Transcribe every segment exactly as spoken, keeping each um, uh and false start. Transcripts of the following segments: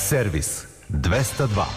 Servis dvesta dva.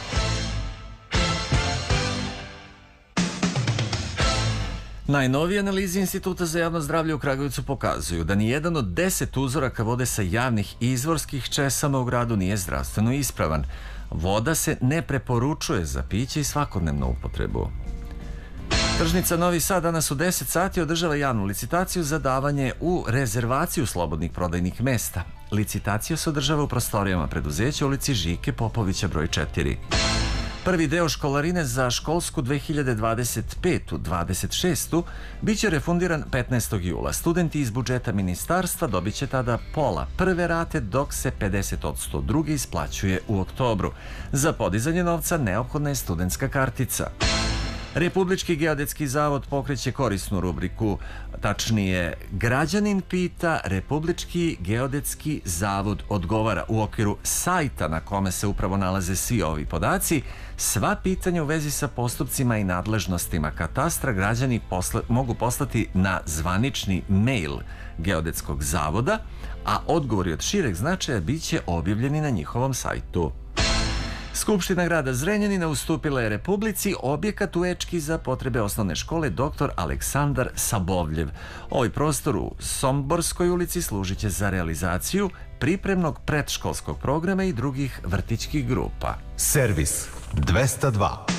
Najnovije analize Instituta za javno zdravlje u Kragujevcu pokazuju da ni jedan od deset uzoraka vode sa javnih izvorskih česama u gradu nije zdravstveno ispravan. Voda se ne preporučuje za piće i svakodnevnu upotrebu. Tržnica Novi Sad danas u deset sati održava javnu licitaciju za davanje u rezervaciju slobodnih prodajnih mesta. Licitacija se održava u prostorijama preduzeća u ulici Žike Popovića broj četiri. Prvi deo školarine za školsku dve hiljade dvadeset petu dvadeset šestu biće refundiran petnaestog jula. Studenti iz budžeta ministarstva dobit će tada pola prve rate, dok se pedeset posto druge isplaćuje u oktobru. Za podizanje novca neophodna je studentska kartica. Republički geodetski zavod pokreće korisnu rubriku, tačnije građanin pita, Republički geodetski zavod odgovara. U okviru sajta na kome se upravo nalaze svi ovi podaci, sva pitanja u vezi sa postupcima i nadležnostima katastra građani posle, mogu poslati na zvanični mail Geodetskog zavoda, a odgovori od šireg značaja bit će objavljeni na njihovom sajtu. Skupština grada Zrenjanina ustupila je Republici objekat u Ečki za potrebe osnovne škole doktor Aleksandar Sabovljev. Ovaj prostor u Somborskoj ulici služit će za realizaciju pripremnog predškolskog programa i drugih vrtićkih grupa. Servis dvesta dva.